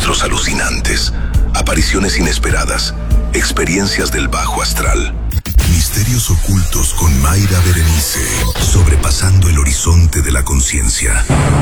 Monstruos alucinantes, apariciones inesperadas, experiencias del bajo astral. Misterios ocultos con Mayra Berenice, sobrepasando el horizonte de la conciencia.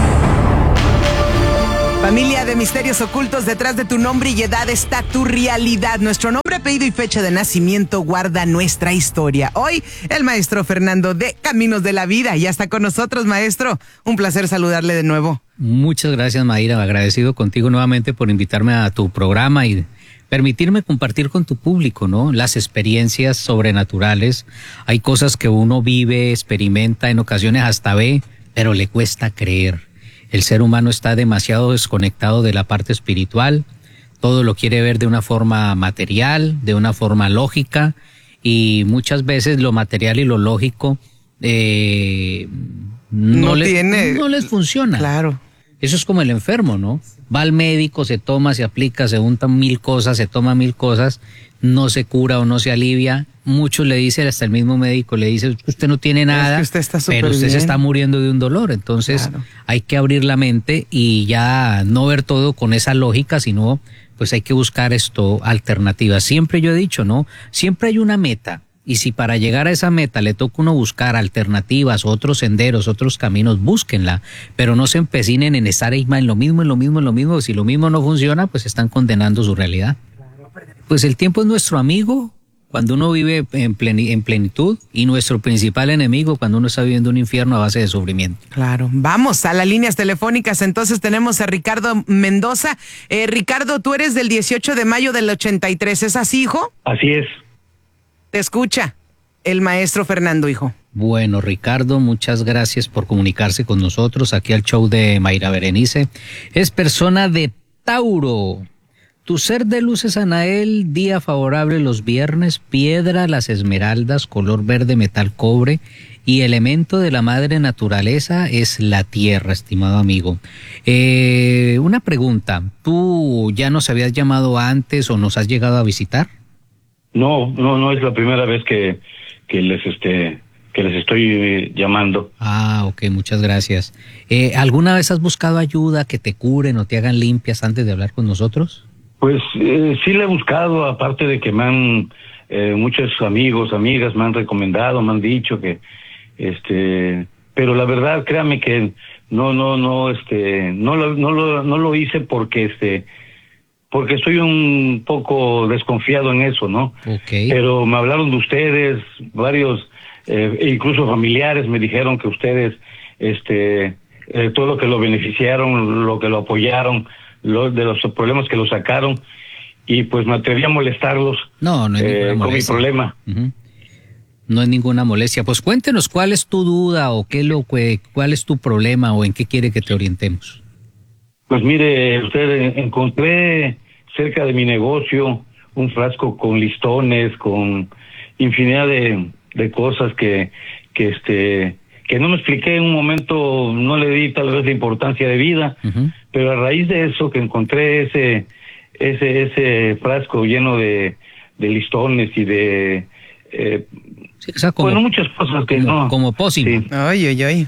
Familia de misterios ocultos, detrás de tu nombre y edad está tu realidad. Nuestro nombre, apellido y fecha de nacimiento guarda nuestra historia. Hoy, el maestro Fernando de Caminos de la Vida ya está con nosotros, maestro. Un placer saludarle de nuevo. Muchas gracias, Mayra. Agradecido contigo nuevamente por invitarme a tu programa y permitirme compartir con tu público, ¿no? Las experiencias sobrenaturales. Hay cosas que uno vive, experimenta, en ocasiones hasta ve, pero le cuesta creer. El ser humano está demasiado desconectado de la parte espiritual, todo lo quiere ver de una forma material, de una forma lógica, y muchas veces lo material y lo lógico no les funciona. Claro. Eso es como el enfermo, ¿no? Va al médico, se toma, se aplica, se untan 1000 cosas, se toma 1000 cosas, no se cura o no se alivia. Muchos le dicen, hasta el mismo médico le dice, usted no tiene nada, es que usted está pero usted bien. se está muriendo de un dolor. Entonces hay que abrir la mente y ya no ver todo con esa lógica, sino pues hay que buscar alternativas. Siempre yo he dicho, ¿no? Siempre hay una meta. Y si para llegar a esa meta le toca uno buscar alternativas, otros senderos, otros caminos, búsquenla, pero no se empecinen en estar ahí en lo mismo. Si lo mismo no funciona, pues están condenando su realidad. Pues el tiempo es nuestro amigo cuando uno vive en plenitud y nuestro principal enemigo cuando uno está viviendo un infierno a base de sufrimiento. Claro. Vamos a las líneas telefónicas. Entonces tenemos a Ricardo Mendoza. Ricardo, tú eres del 18 de mayo del 83, ¿es así, hijo? Así es. Te escucha el maestro Fernando, hijo. Bueno, Ricardo, muchas gracias por comunicarse con nosotros aquí al show de Mayra Berenice. Es persona de Tauro. Tu ser de luz es Anael, día favorable los viernes, piedra las esmeraldas, color verde, metal cobre, y elemento de la madre naturaleza es la tierra, estimado amigo. Una pregunta, ¿tú ya nos habías llamado antes o nos has llegado a visitar? No es la primera vez que les estoy llamando. Ah, ok, muchas gracias. ¿Alguna vez has buscado ayuda, que te curen o te hagan limpias antes de hablar con nosotros? Pues sí le he buscado, aparte de que me han muchos amigos, amigas me han recomendado, me han dicho que pero la verdad, créame que no lo hice porque porque estoy un poco desconfiado en eso, ¿no? Okay. Pero me hablaron de ustedes, varios, incluso familiares me dijeron que ustedes, todo lo que lo beneficiaron, lo que lo apoyaron, de los problemas que lo sacaron, y pues me atreví a molestarlos. No es ninguna molestia. Con mi problema. Uh-huh. No es ninguna molestia. Pues cuéntenos cuál es tu duda o cuál es tu problema o en qué quiere que te orientemos. Pues mire, usted, encontré cerca de mi negocio un frasco con listones, con infinidad de cosas que no me expliqué en un momento, no le di tal vez la importancia de vida, pero a raíz de eso que encontré ese frasco lleno de listones y de sí, o sea, como, muchas cosas que como pócima. Sí. Ay.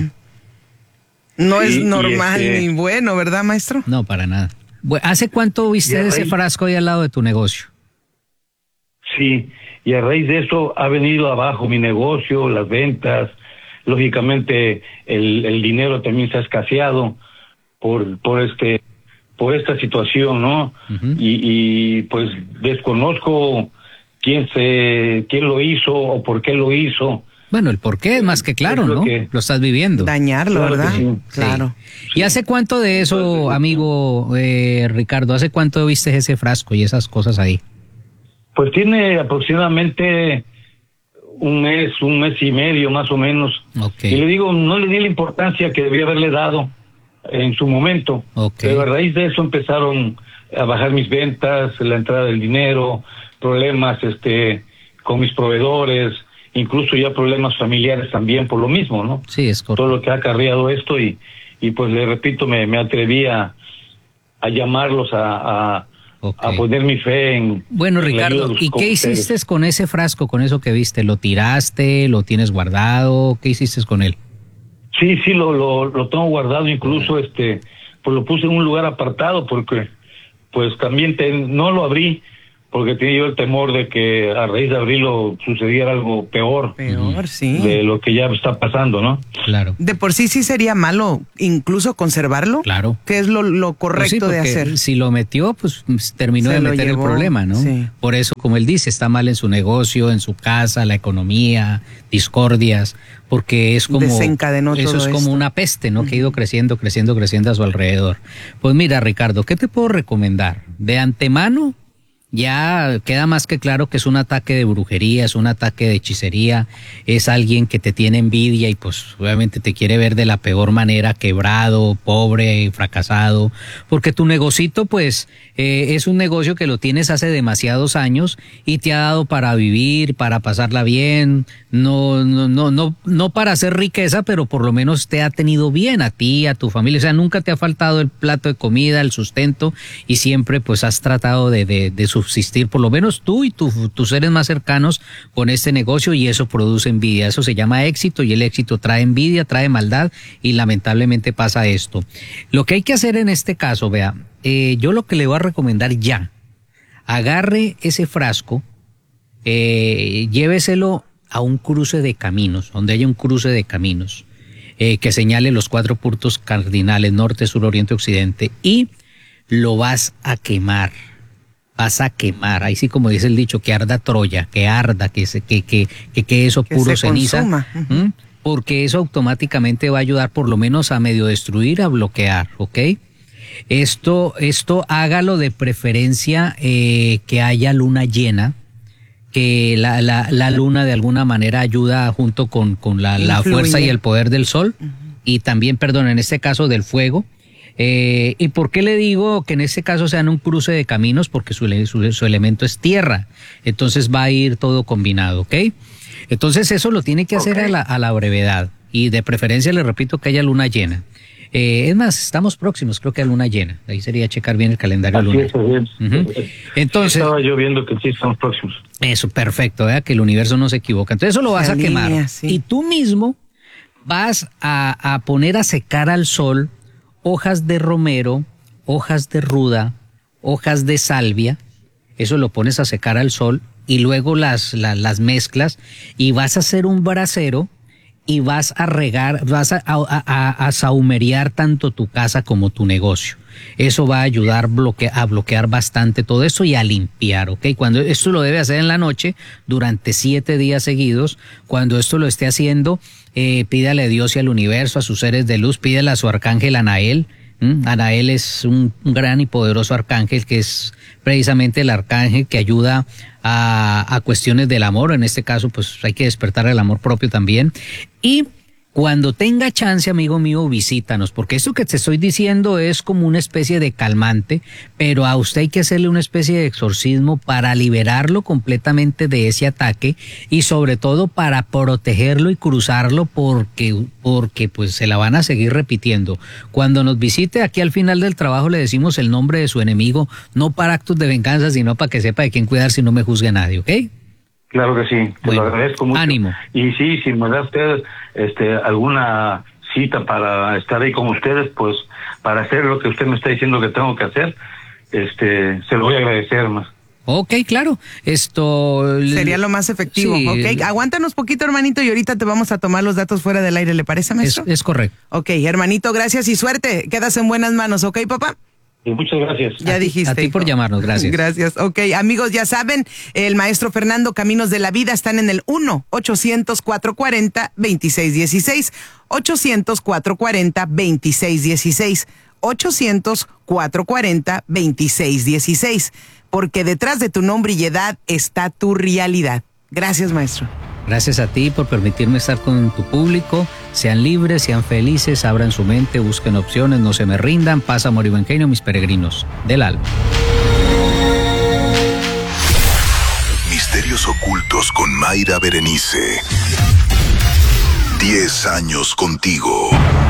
No es normal ni bueno, ¿verdad, maestro? No, para nada. ¿Hace cuánto viste ese frasco ahí al lado de tu negocio? Sí, y a raíz de eso ha venido abajo mi negocio, las ventas, lógicamente el dinero también se ha escaseado por esta situación, ¿no? Uh-huh. Y pues desconozco quién lo hizo o por qué lo hizo. Bueno, el por qué es más que claro, ¿no? Lo estás viviendo. Dañarlo, claro, ¿verdad? Sí. Claro. ¿Y hace cuánto de eso, amigo Ricardo, hace cuánto viste ese frasco y esas cosas ahí? Pues tiene aproximadamente un mes y medio más o menos. Okay. Y le digo, no le di la importancia que debía haberle dado en su momento. Okay. Pero a raíz de eso empezaron a bajar mis ventas, la entrada del dinero, problemas con mis proveedores, incluso ya problemas familiares también por lo mismo, ¿no? Sí, es correcto. Todo lo que ha acarreado esto y pues le repito, me atreví a llamarlos a poner mi fe en... Bueno, Ricardo, ¿y qué hiciste con ese frasco, con eso que viste? ¿Lo tiraste? ¿Lo tienes guardado? ¿Qué hiciste con él? Sí, lo tengo guardado, incluso pues lo puse en un lugar apartado porque pues también no lo abrí porque tenía yo el temor de que a raíz de abrirlo sucediera algo peor. Peor, sí. De lo que ya está pasando, ¿no? Claro. De por sí sería malo incluso conservarlo. Claro. ¿Qué es lo correcto Pues sí, de hacer? Si lo metió, pues terminó Se de lo meter llevó, el problema, ¿no? sí. Por eso, como él dice, está mal en su negocio, en su casa, la economía, discordias, porque es como... Desencadenó eso todo es como esto. una peste, ¿no? Que ha ido creciendo a su alrededor. Pues mira, Ricardo, ¿qué te puedo recomendar? De antemano, ya queda más que claro que es un ataque de brujería, es un ataque de hechicería, es alguien que te tiene envidia y pues obviamente te quiere ver de la peor manera, quebrado, pobre, fracasado, porque tu negocito pues es un negocio que lo tienes hace demasiados años y te ha dado para vivir, para pasarla bien, no para hacer riqueza, pero por lo menos te ha tenido bien a ti, a tu familia, o sea, nunca te ha faltado el plato de comida, el sustento y siempre pues has tratado de subsistir, por lo menos tú y tus seres más cercanos con este negocio y eso produce envidia, eso se llama éxito y el éxito trae envidia, trae maldad y lamentablemente pasa esto. Lo que hay que hacer en este caso, vea, yo lo que le voy a recomendar ya, agarre ese frasco, lléveselo a un cruce de caminos, donde haya un cruce de caminos, que señale los 4 puntos cardinales, norte, sur, oriente, occidente, y lo vas a quemar. Vas a quemar, ahí sí como dice el dicho, que arda Troya, que arda, que eso Que puro se ceniza, consuma. porque eso automáticamente va a ayudar por lo menos a medio destruir, a bloquear, ¿ok? Esto hágalo de preferencia que haya luna llena, que la luna de alguna manera ayuda junto con la fuerza y el poder del sol, y también, perdón, en este caso del fuego. ¿Y por qué le digo que en este caso sean un cruce de caminos? Porque su elemento es tierra, entonces va a ir todo combinado, ¿ok? Entonces eso lo tiene que hacer a la brevedad y de preferencia le repito que haya luna llena. Es más, estamos próximos, creo que a luna llena, ahí sería checar bien el calendario lunar. Entonces, estaba yo viendo que sí estamos próximos. Eso, perfecto, ¿verdad? Que el universo no se equivoca. Entonces eso lo vas a quemar y tú mismo vas a poner a secar al sol hojas de romero, hojas de ruda, hojas de salvia, eso lo pones a secar al sol y luego las mezclas y vas a hacer un brasero y vas a regar, vas a sahumerear tanto tu casa como tu negocio. Eso va a ayudar a bloquear bastante todo eso y a limpiar, ¿ok? Cuando esto lo debe hacer en la noche durante 7 días seguidos. Cuando esto lo esté haciendo, pídale a Dios y al universo, a sus seres de luz, pídale a su arcángel Anael. Anael es un gran y poderoso arcángel que es precisamente el arcángel que ayuda a cuestiones del amor. En este caso, pues hay que despertar el amor propio también. Y cuando tenga chance, amigo mío, visítanos, porque esto que te estoy diciendo es como una especie de calmante, pero a usted hay que hacerle una especie de exorcismo para liberarlo completamente de ese ataque y sobre todo para protegerlo y cruzarlo porque pues se la van a seguir repitiendo. Cuando nos visite aquí al final del trabajo le decimos el nombre de su enemigo, no para actos de venganza, sino para que sepa de quién cuidar si no me juzgue nadie, ¿ok? Claro que sí, te lo agradezco mucho. Ánimo. Y sí, si me da usted alguna cita para estar ahí con ustedes, pues para hacer lo que usted me está diciendo que tengo que hacer, se lo voy a agradecer más. Ok, claro. Esto sería lo más efectivo. Sí. Ok, aguántanos poquito, hermanito, y ahorita te vamos a tomar los datos fuera del aire, ¿le parece, maestro? Es correcto. Ok, hermanito, gracias y suerte. Quedas en buenas manos, ¿ok, papá? Y muchas gracias. Ya dijiste. A ti por llamarnos, gracias. Gracias. Ok, amigos, ya saben, el maestro Fernando, Caminos de la Vida, están en el 1-800-440-2616. 800-440-2616. 800-440-2616. Porque detrás de tu nombre y edad está tu realidad. Gracias, maestro. Gracias a ti por permitirme estar con tu público. Sean libres, sean felices, abran su mente, busquen opciones, no se me rindan. Paz, amor y buen genio, mis peregrinos del alma. Misterios ocultos con Mayra Berenice. 10 años contigo.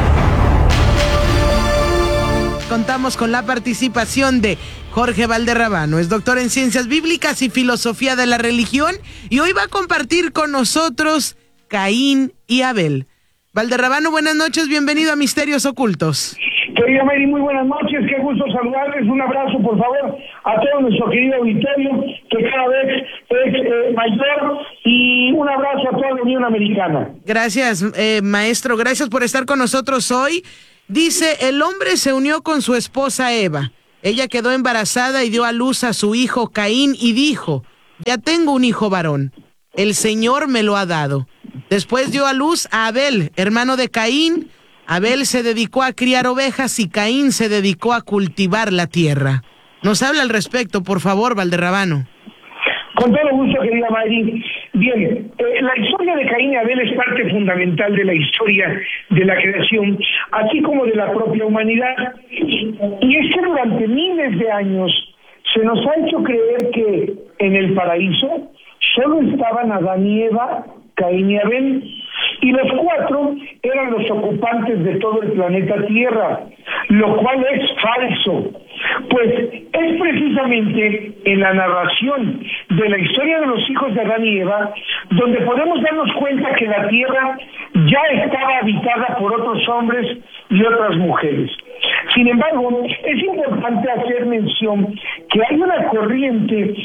Contamos con la participación de Jorge Valderrabano, es doctor en Ciencias Bíblicas y Filosofía de la Religión y hoy va a compartir con nosotros Caín y Abel. Valderrabano, buenas noches, bienvenido a Misterios Ocultos. Querida Mary, muy buenas noches, qué gusto saludarles, un abrazo por favor a todo nuestro querido auditorio, que cada vez es mayor, y un abrazo a toda la Unión Americana. Gracias, maestro, gracias por estar con nosotros hoy. Dice, el hombre se unió con su esposa Eva, ella quedó embarazada y dio a luz a su hijo Caín y dijo, ya tengo un hijo varón, el Señor me lo ha dado. Después dio a luz a Abel, hermano de Caín. Abel se dedicó a criar ovejas y Caín se dedicó a cultivar la tierra. Nos habla al respecto, por favor, Valderrabano. Con todo gusto, querida Mari. Bien, la historia de Caín y Abel es parte fundamental de la historia de la creación, así como de la propia humanidad. Y es que durante miles de años se nos ha hecho creer que en el paraíso solo estaban Adán y Eva, Caín y Abel, y los cuatro eran los ocupantes de todo el planeta Tierra, lo cual es falso, pues es precisamente en la narración de la historia de los hijos de Adán y Eva donde podemos darnos cuenta que la Tierra ya estaba habitada por otros hombres y otras mujeres. Sin embargo, es importante hacer mención que hay una corriente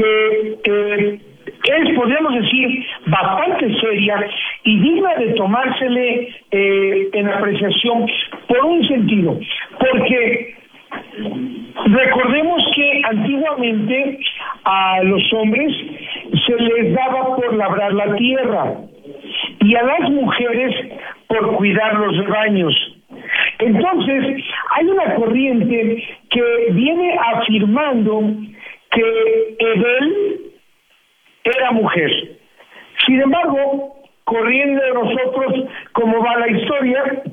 que es, podríamos decir, bastante seria y digna de tomársele en apreciación por un sentido, porque recordemos que antiguamente a los hombres se les daba por labrar la tierra y a las mujeres por cuidar los rebaños. Entonces, hay una corriente que viene afirmando que Abel era mujer. Sin embargo, corriendo de nosotros como va la historia,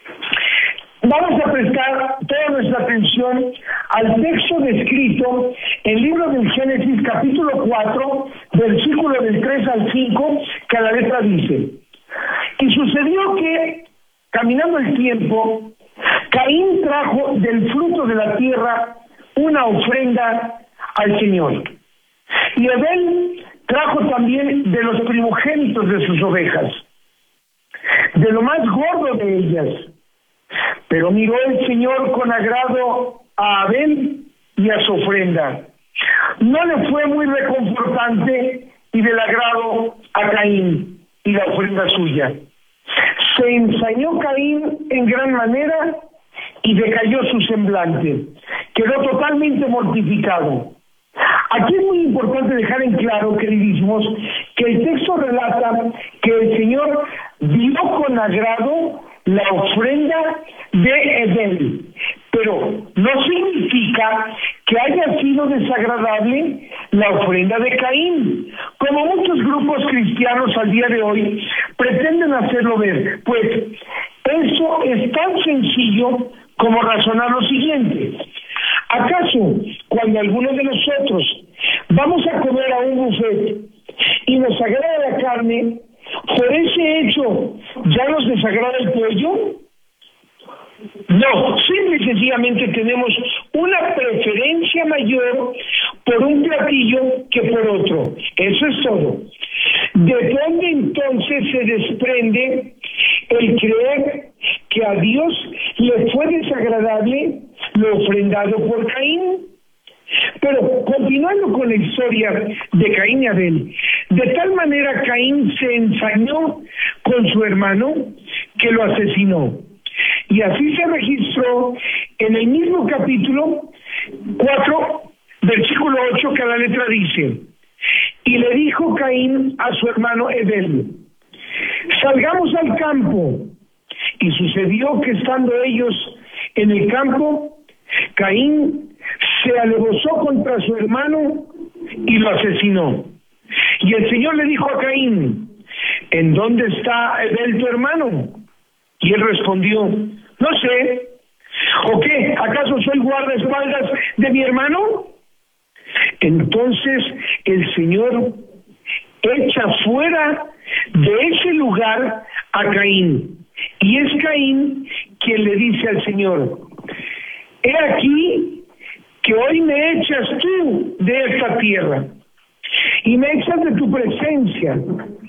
vamos a prestar toda nuestra atención al texto descrito en el libro del Génesis, capítulo 4, versículo del 3 al 5, que a la letra dice: y sucedió que, caminando el tiempo, Caín trajo del fruto de la tierra una ofrenda al Señor. Y Abel trajo también de los primogénitos de sus ovejas, de lo más gordo de ellas. Pero miró el Señor con agrado a Abel y a su ofrenda. No le fue muy reconfortante y del agrado a Caín y la ofrenda suya. Se ensañó Caín en gran manera y decayó su semblante. Quedó totalmente mortificado. Aquí es muy importante dejar en claro, queridísimos, que el texto relata que el Señor vio con agrado la ofrenda de Abel, pero no significa que haya sido desagradable la ofrenda de Caín, como muchos grupos cristianos al día de hoy pretenden hacerlo ver. Pues eso es tan sencillo como razonar lo siguiente: ¿acaso cuando alguno de nosotros vamos a comer a un buffet y nos agrada la carne, por ese hecho ya nos desagrada el pollo? No, simple y sencillamente tenemos una preferencia mayor por un platillo que por otro. Eso es todo. ¿De dónde entonces se desprende el creer que a Dios le fue desagradable lo ofrendado por Caín? Pero continuando con la historia de Caín y Abel, de tal manera Caín se ensañó con su hermano que lo asesinó. Y así se registró en el mismo capítulo 4, versículo 8, que la letra dice: y le dijo Caín a su hermano Abel: salgamos al campo. Y sucedió que estando ellos en el campo, Caín se alevosó contra su hermano y lo asesinó. Y el Señor le dijo a Caín: ¿en dónde está Abel tu hermano? Y él respondió: no sé. ¿O qué? ¿Acaso soy guardaespaldas de mi hermano? Entonces el Señor echa fuera de ese lugar a Caín. Y es Caín quien le dice al Señor: he aquí que hoy me echas tú de esta tierra y me echas de tu presencia,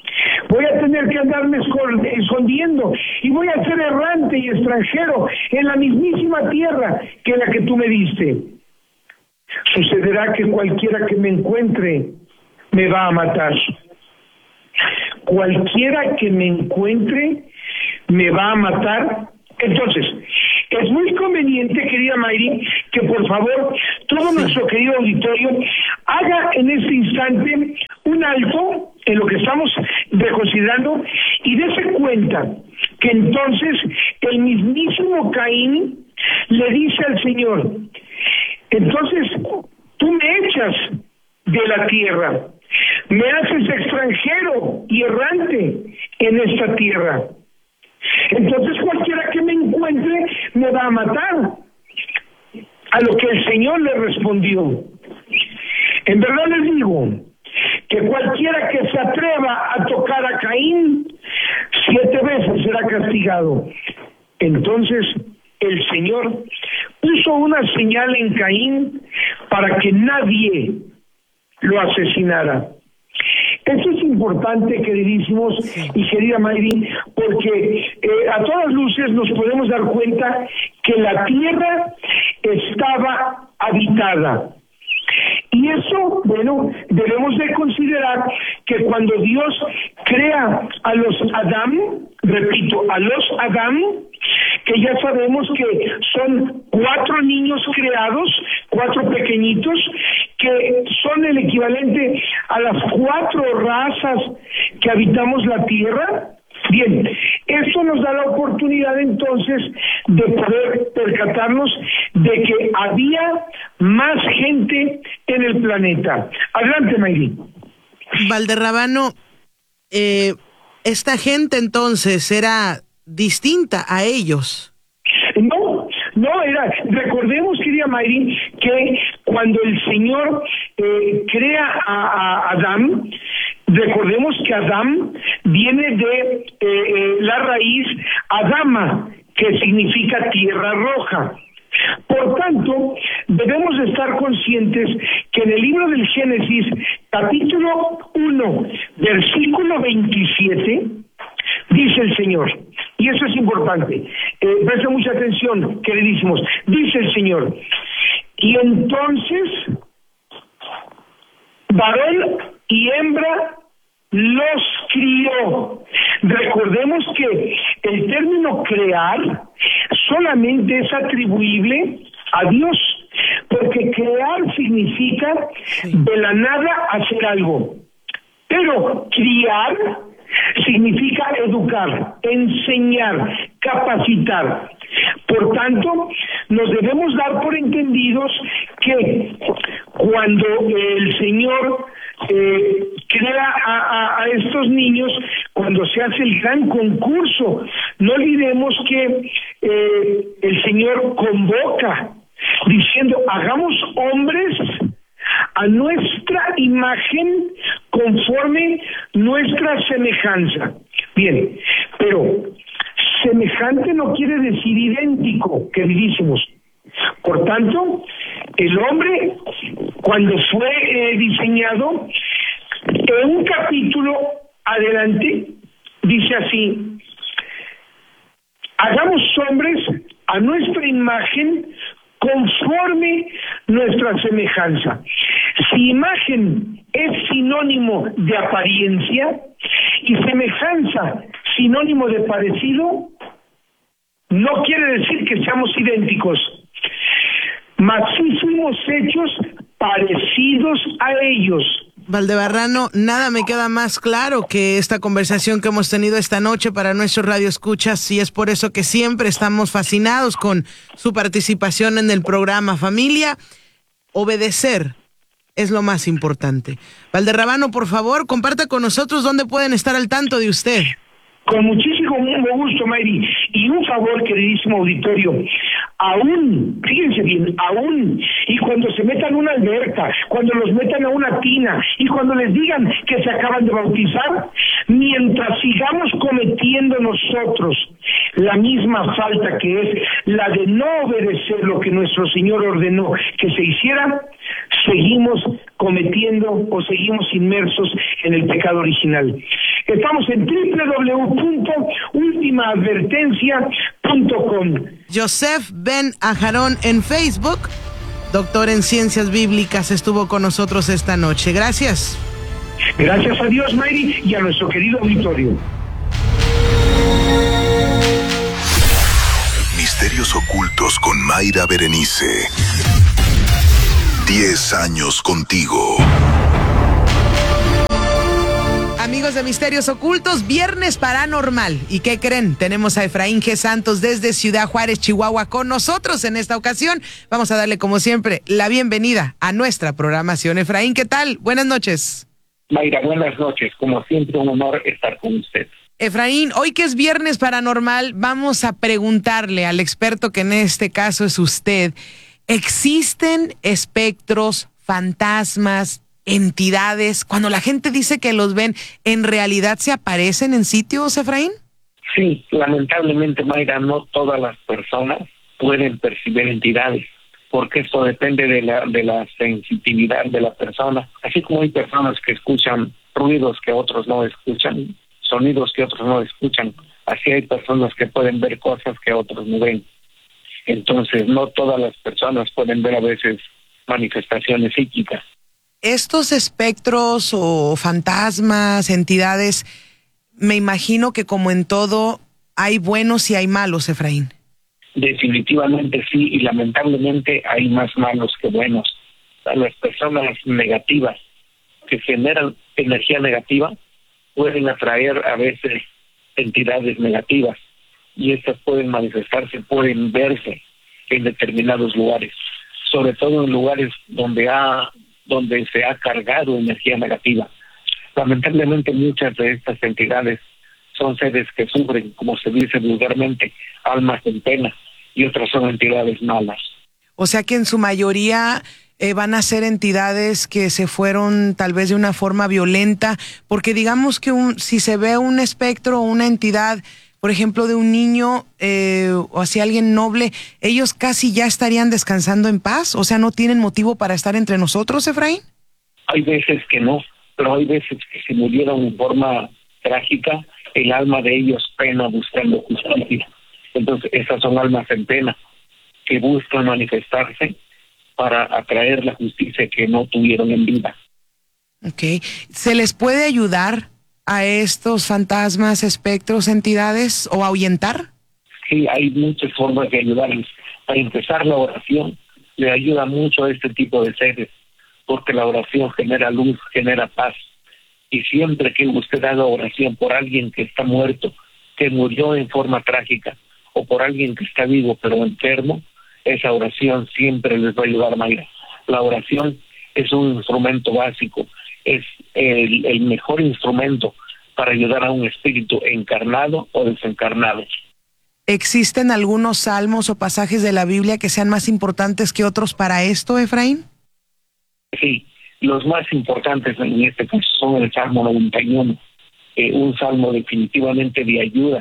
voy a tener que andarme escondiendo y voy a ser errante y extranjero en la mismísima tierra que la que tú me diste. Sucederá que cualquiera que me encuentre me va a matar. Cualquiera que me encuentre me va a matar. Entonces, es muy conveniente, querida Mayri, que por favor todo nuestro querido auditorio haga en este instante un alto en lo que estamos reconsiderando y dése cuenta que entonces el mismísimo Caín le dice al Señor: entonces tú me echas de la tierra, me haces extranjero y errante en esta tierra. Entonces cualquiera que me encuentre me va a matar. A lo que el Señor le respondió: en verdad les digo que cualquiera que se atreva a tocar a Caín 7 veces será castigado. Entonces el Señor puso una señal en Caín para que nadie lo asesinara. Eso es importante, queridísimos y querida Mayri, porque a todas luces nos podemos dar cuenta que la tierra estaba habitada. Y eso, bueno, debemos de considerar que cuando Dios crea a los Adán, repito, a los Adán, que ya sabemos que son 4 niños creados, 4 pequeñitos, que son el equivalente a las 4 razas que habitamos la tierra. Bien, esto nos da la oportunidad entonces de poder percatarnos de que había más gente en el planeta. Adelante, Mayri. Valderrabano, esta gente entonces era distinta a ellos. No, recordemos, querida Mayri, que cuando el Señor crea a Adán, recordemos que Adán viene de la raíz Adama, que significa tierra roja. Por tanto, debemos de estar conscientes que en el libro del Génesis, capítulo 1, versículo 27, dice el Señor, y eso es importante, presten mucha atención, queridísimos, dice el Señor: y entonces varón y hembra los crió. Recordemos que el término crear solamente es atribuible a Dios, porque crear significa de la nada hacer algo, pero criar significa educar, enseñar, capacitar. Por tanto, nos debemos dar por entendidos que cuando el Señor crea a estos niños, cuando se hace el gran concurso, no olvidemos que el Señor convoca diciendo: hagamos hombres a nuestra imagen conforme nuestra semejanza. Bien, pero semejante no quiere decir idéntico, queridísimos. Por tanto, el hombre, cuando fue diseñado, en un capítulo adelante, dice así: hagamos hombres a nuestra imagen conforme nuestra semejanza. Si imagen es sinónimo de apariencia y semejanza sinónimo de parecido, no quiere decir que seamos idénticos, mas sí fuimos hechos parecidos a ellos. Valdebarrano, nada me queda más claro que esta conversación que hemos tenido esta noche para nuestros radioescuchas, y es por eso que siempre estamos fascinados con su participación en el programa. Familia, obedecer es lo más importante. Valderrabano, por favor, comparta con nosotros dónde pueden estar al tanto de usted. Con muchísimo gusto, Mayri. Y un favor, queridísimo auditorio, aún, fíjense bien, aún, y cuando se metan a una alberca, cuando los metan a una tina, y cuando les digan que se acaban de bautizar, mientras sigamos cometiendo nosotros la misma falta que es la de no obedecer lo que nuestro Señor ordenó que se hiciera, seguimos cometiendo o seguimos inmersos en el pecado original. Estamos en www.ultimaadvertencia.com. Joseph Ben Ajarón en Facebook, doctor en Ciencias Bíblicas, estuvo con nosotros esta noche. Gracias. Gracias a Dios, Mayri, y a nuestro querido auditorio. Misterios ocultos con Mayra Berenice. 10 años contigo. Amigos de Misterios Ocultos, viernes paranormal. ¿Y qué creen? Tenemos a Efraín G. Santos desde Ciudad Juárez, Chihuahua, con nosotros en esta ocasión. Vamos a darle, como siempre, la bienvenida a nuestra programación. Efraín, ¿qué tal? Buenas noches. Mayra, buenas noches. Como siempre, un honor estar con usted. Efraín, hoy que es viernes paranormal, vamos a preguntarle al experto, que en este caso es usted, ¿existen espectros, fantasmas, entidades? Cuando la gente dice que los ven, ¿en realidad se aparecen en sitios, Efraín? Sí, lamentablemente, Mayra, no todas las personas pueden percibir entidades, porque esto depende de la sensitividad de la persona. Así como hay personas que escuchan ruidos que otros no escuchan, sonidos que otros no escuchan, así hay personas que pueden ver cosas que otros no ven. Entonces, no todas las personas pueden ver a veces manifestaciones psíquicas. Estos espectros o fantasmas, entidades, me imagino que como en todo, hay buenos y hay malos, Efraín. Definitivamente sí, y lamentablemente hay más malos que buenos. Las personas negativas que generan energía negativa pueden atraer a veces entidades negativas, y estas pueden manifestarse, pueden verse en determinados lugares, sobre todo en lugares donde se ha cargado energía negativa. Lamentablemente muchas de estas entidades son seres que sufren, como se dice vulgarmente, almas en pena, y otras son entidades malas. O sea que en su mayoría van a ser entidades que se fueron tal vez de una forma violenta, porque digamos que si se ve un espectro o una entidad, por ejemplo, de un niño o así alguien noble, ellos casi ya estarían descansando en paz, o sea, ¿no tienen motivo para estar entre nosotros, Efraín? Hay veces que no, pero hay veces que se murieron en forma trágica, el alma de ellos pena buscando justicia. Entonces, esas son almas en pena que buscan manifestarse para atraer la justicia que no tuvieron en vida. Okay. ¿Se les puede ayudar a estos fantasmas, espectros, entidades o ahuyentar? Sí, hay muchas formas de ayudarles. Para empezar, la oración le ayuda mucho a este tipo de seres, porque la oración genera luz, genera paz. Y siempre que usted haga oración por alguien que está muerto, que murió en forma trágica, o por alguien que está vivo pero enfermo, esa oración siempre les va a ayudar, Mayra. La oración es un instrumento básico, es el mejor instrumento para ayudar a un espíritu encarnado o desencarnado. ¿Existen algunos salmos o pasajes de la Biblia que sean más importantes que otros para esto, Efraín? Sí, los más importantes en este caso son el Salmo 91, un salmo definitivamente de ayuda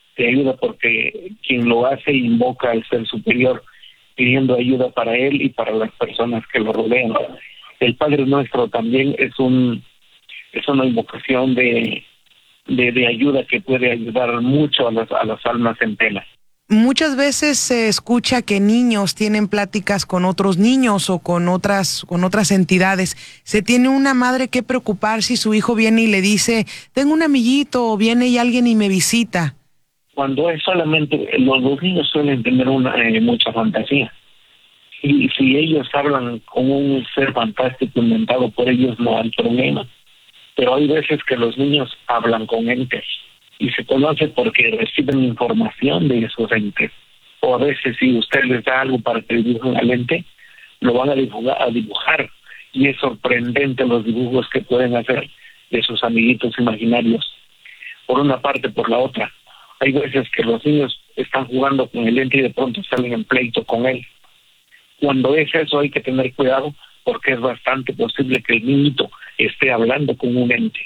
porque quien lo hace invoca al Ser Superior, pidiendo ayuda para él y para las personas que lo rodean. El Padre Nuestro también es una invocación de ayuda que puede ayudar mucho a las almas en pena. Muchas veces se escucha que niños tienen pláticas con otros niños o con otras entidades. ¿Se tiene una madre que preocupar si su hijo viene y le dice, tengo un amiguito, o viene y alguien y me visita? Cuando es solamente, los niños suelen tener mucha fantasía. Y si ellos hablan con un ser fantástico inventado por ellos, no hay problema. Pero hay veces que los niños hablan con entes y se conoce porque reciben información de esos entes. O a veces si usted les da algo para que dibujen al ente, lo van a dibujar. Y es sorprendente los dibujos que pueden hacer de sus amiguitos imaginarios. Por una parte, por la otra. Hay veces que los niños están jugando con el ente y de pronto salen en pleito con él. Cuando es eso hay que tener cuidado porque es bastante posible que el niñito esté hablando con un ente.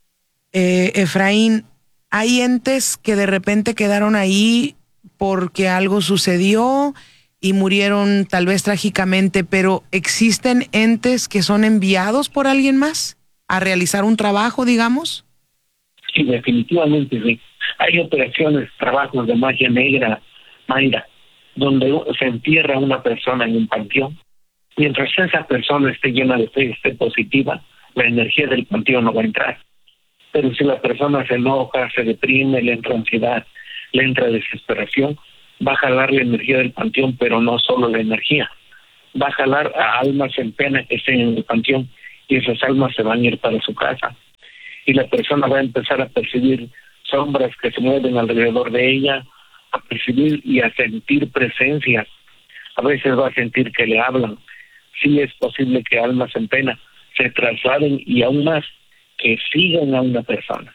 Efraín, ¿hay entes que de repente quedaron ahí porque algo sucedió y murieron tal vez trágicamente, pero existen entes que son enviados por alguien más a realizar un trabajo, digamos? Sí, definitivamente sí. Hay operaciones, trabajos de magia negra, Mayra, donde se entierra una persona en un panteón. Mientras esa persona esté llena de fe, esté positiva, la energía del panteón no va a entrar. Pero si la persona se enoja, se deprime, le entra ansiedad, le entra desesperación, va a jalar la energía del panteón, pero no solo la energía. Va a jalar a almas en pena que estén en el panteón y esas almas se van a ir para su casa. Y la persona va a empezar a percibir sombras que se mueven alrededor de ella, a percibir y a sentir presencias. A veces va a sentir que le hablan. Sí es posible que almas en pena se trasladen y aún más que sigan a una persona.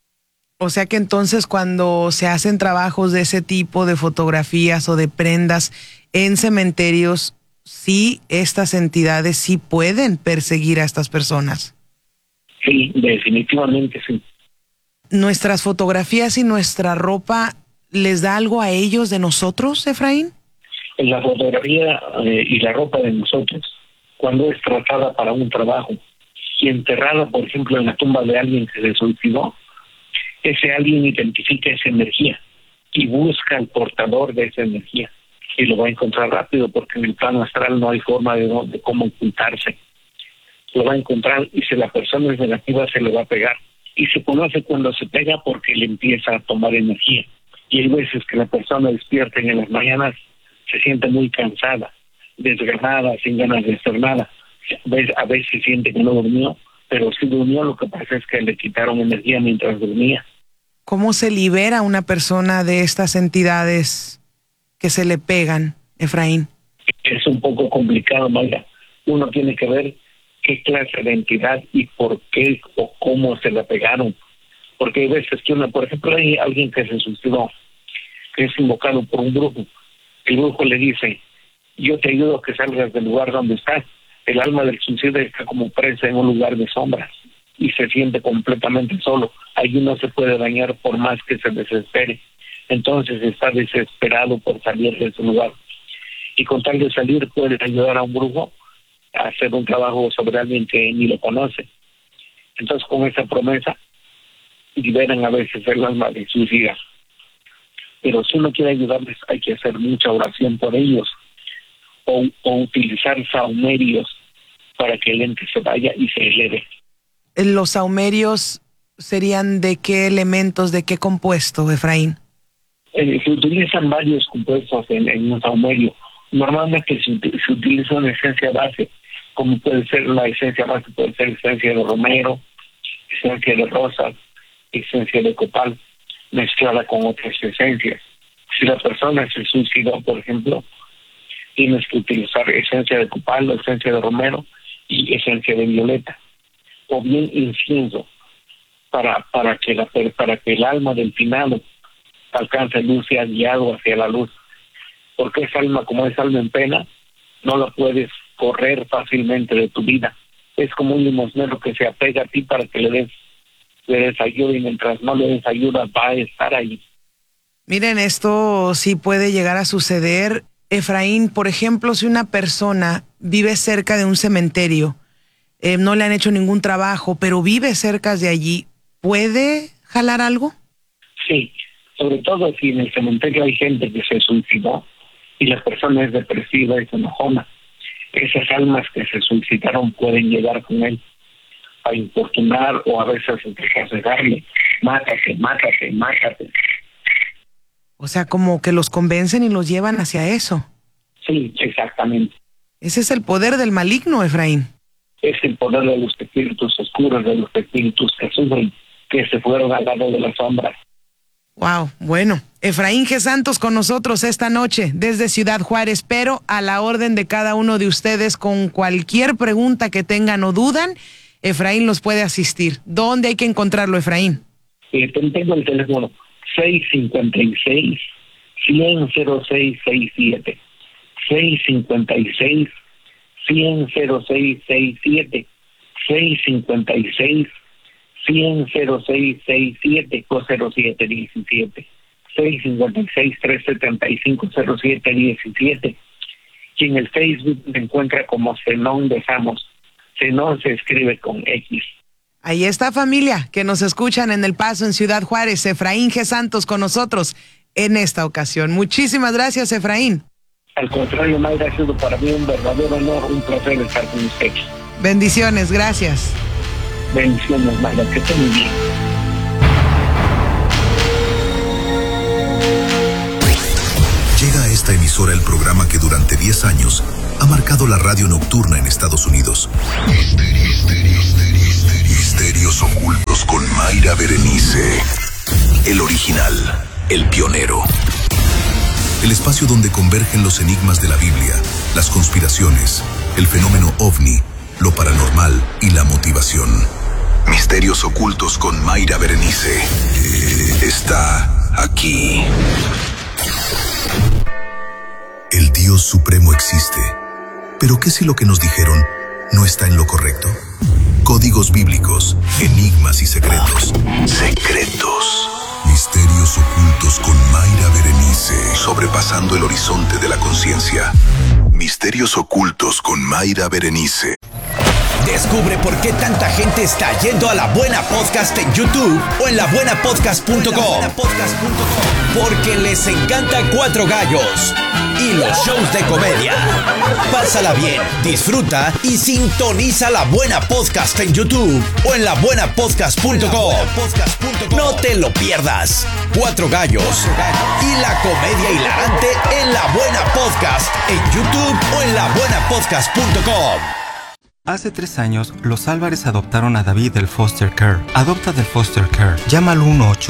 O sea que entonces cuando se hacen trabajos de ese tipo, de fotografías o de prendas en cementerios, sí, estas entidades sí pueden perseguir a estas personas. Sí, definitivamente sí. ¿Nuestras fotografías y nuestra ropa les da algo a ellos de nosotros, Efraín? En la fotografía y la ropa de nosotros, cuando es tratada para un trabajo y enterrada, por ejemplo, en la tumba de alguien que se suicidó, ese alguien identifica esa energía y busca al portador de esa energía y lo va a encontrar rápido porque en el plano astral no hay forma de cómo ocultarse. Lo va a encontrar y si la persona es negativa se le va a pegar. Y se conoce cuando se pega porque le empieza a tomar energía. Y hay veces que la persona despierta en las mañanas, se siente muy cansada, desganada, sin ganas de hacer nada. A veces siente que no durmió, pero sí durmió, lo que pasa es que le quitaron energía mientras dormía. ¿Cómo se libera una persona de estas entidades que se le pegan, Efraín? Es un poco complicado, Mayra. Uno tiene que ver qué clase de entidad y por qué o cómo se la pegaron. Porque hay veces que por ejemplo, hay alguien que se suicidó, que es invocado por un brujo. El brujo le dice, yo te ayudo a que salgas del lugar donde estás. El alma del suicida está como presa en un lugar de sombras y se siente completamente solo. Ahí no se puede dañar por más que se desespere. Entonces está desesperado por salir de ese lugar. Y con tal de salir puede ayudar a un brujo a hacer un trabajo sobre alguien que ni lo conoce. Entonces con esa promesa liberan a veces el alma de suicida. Pero si uno quiere ayudarles hay que hacer mucha oración por ellos o utilizar saumerios para que el ente se vaya y se eleve. ¿Los saumerios serían de qué elementos, de qué compuesto, Efraín? Se utilizan varios compuestos en un saumerio. Normalmente se utiliza una esencia base, como puede ser la esencia base, puede ser esencia de romero, esencia de rosas, esencia de copal, mezclada con otras esencias. Si la persona se suicidó, por ejemplo, tienes que utilizar esencia de copal, esencia de romero y esencia de violeta, o bien incienso, para que el alma del finado alcance luz, sea guiado hacia la luz. Porque esa alma, como es alma en pena, no la puedes correr fácilmente de tu vida. Es como un limosnero que se apega a ti para que le des ayuda, y mientras no le des ayuda va a estar ahí. Miren, esto sí puede llegar a suceder. Efraín, por ejemplo, si una persona vive cerca de un cementerio, no le han hecho ningún trabajo, pero vive cerca de allí, ¿puede jalar algo? Sí, sobre todo si en el cementerio hay gente que se suicidó y la persona es depresiva, es enojona. Esas almas que se suicidaron pueden llegar con él a importunar o a veces a cegarle. Mátate, mátate, mátate. O sea, como que los convencen y los llevan hacia eso. Sí, exactamente. Ese es el poder del maligno, Efraín. Es el poder de los espíritus oscuros, de los espíritus que sufren, que se fueron al lado de las sombras. Wow, bueno. Efraín G. Santos con nosotros esta noche desde Ciudad Juárez, pero a la orden de cada uno de ustedes con cualquier pregunta que tengan o dudan, Efraín los puede asistir. ¿Dónde hay que encontrarlo, Efraín? Tengo el teléfono 656-100-0667. 656-100-0667. 656-100-0667 o 0717. 656-375-0717. Y en el Facebook se encuentra como Zenón de Samos. Zenón se escribe con X. Ahí está, familia, que nos escuchan en El Paso, en Ciudad Juárez. Efraín G. Santos con nosotros en esta ocasión. Muchísimas gracias, Efraín. Al contrario, Mayra, ha sido para mí un verdadero honor, un placer estar con ustedes. Bendiciones, gracias. Bendiciones, Mayra, que estén muy bien. Llega a esta emisora el programa que durante 10 años ha marcado la radio nocturna en Estados Unidos. Misterios ocultos con Mayra Berenice. El original, el pionero. El espacio donde convergen los enigmas de la Biblia, las conspiraciones, el fenómeno ovni, lo paranormal y la motivación. Misterios ocultos con Mayra Berenice. Está aquí. El Dios Supremo existe. ¿Pero qué si lo que nos dijeron no está en lo correcto? Códigos bíblicos, enigmas y secretos. Secretos. Misterios ocultos con Mayra Berenice. Sobrepasando el horizonte de la conciencia. Misterios ocultos con Mayra Berenice. Descubre por qué tanta gente está yendo a La Buena Podcast en YouTube o en labuenapodcast.com. Porque les encanta Cuatro Gallos y los shows de comedia. Pásala bien, disfruta y sintoniza La Buena Podcast en YouTube o en labuenapodcast.com. No te lo pierdas. Cuatro Gallos y la comedia hilarante en La Buena Podcast en YouTube o en labuenapodcast.com. Hace 3 años, los Álvarez adoptaron a David del Foster Care. Adopta del Foster Care. Llama al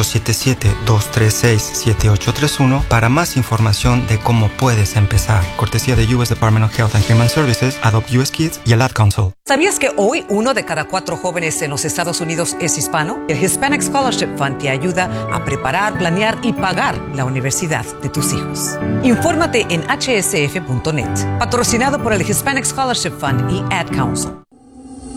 1-877-236-7831 para más información de cómo puedes empezar. Cortesía de US Department of Health and Human Services, Adopt US Kids y el Ad Council. ¿Sabías que hoy 1 de cada 4 jóvenes en los Estados Unidos es hispano? El Hispanic Scholarship Fund te ayuda a preparar, planear y pagar la universidad de tus hijos. Infórmate en hsf.net. Patrocinado por el Hispanic Scholarship Fund y Ad Council.